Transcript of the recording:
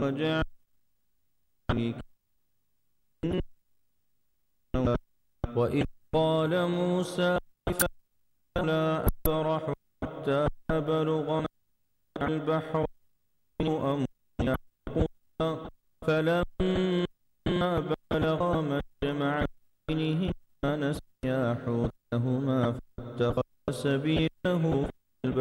واجعلني. وإذ قال موسى لا أبرح حتى أبلغ مجمع البحرين أو يعقوب. فلما بلغا مجمع بينهما نسيا حوتهما فاتخذ سبيله